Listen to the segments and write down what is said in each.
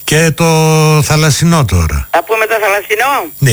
Και το θαλασσινό τώρα. Θα πούμε το θαλασσινό. Ναι.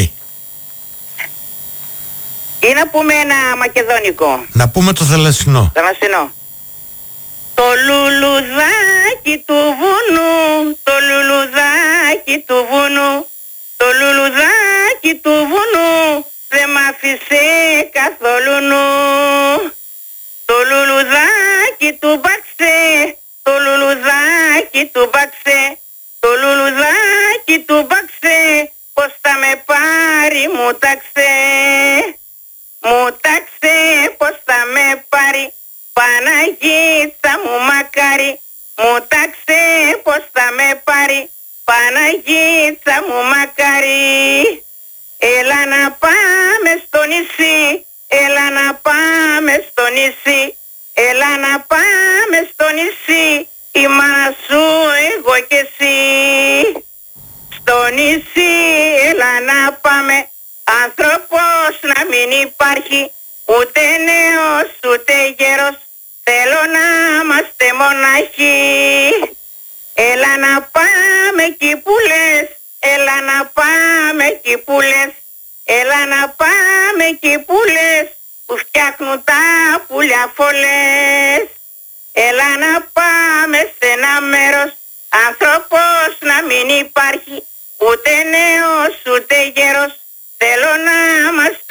Ή να πούμε ένα μακεδονικό. Να πούμε το θαλασσινό. Θαλασσινό. Το λουλουδάκι του βουνού, το λουλουδάκι του βουνού, το λουλουδάκι του βουνού δεν μ' άφησε καθόλου νου. Το λουλουδάκι του μπάξε, το λουλουδάκι του μπάξε, το λουλουδάκι του μπάξε, πως θα με πάρει μου τάξε. Μου τάξε πως θα με πάρει, Παναγίτσα μου μακάρι. Μου τάξε πως θα με πάρει, Παναγίτσα μου μακάρι. Έλα να πάμε στο νησί, έλα να πάμε στο νησί, έλα να πάμε στο νησί, η μάνα σου εγώ και εσύ. Στο νησί έλα να πάμε, άνθρωπος να μην υπάρχει, ούτε νέος ούτε γέρος, θέλω να είμαστε μοναχοί. Έλα να πάμε εκεί που λες, έλα να πάμε εκεί που λες, έλα να πάμε εκεί που λες, που φτιάχνουν τα πουλιά φωλές. Έλα να πάμε σε ένα μέρος, άνθρωπος να μην υπάρχει, ούτε νέος ούτε γέρος, θέλω να είμαστε